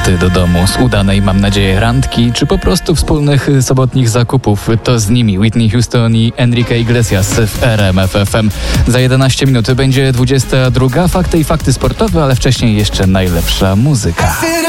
powroty do domu z udanej, mam nadzieję, randki, czy po prostu wspólnych sobotnich zakupów. To z nimi Whitney Houston i Enrique Iglesias w RMF FM. Za 11 minut będzie 22. Fakty i fakty sportowe, ale wcześniej jeszcze najlepsza muzyka.